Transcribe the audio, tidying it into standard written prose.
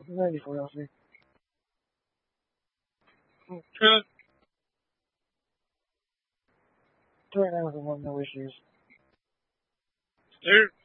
94 LC. Good. Right now, no issues. There.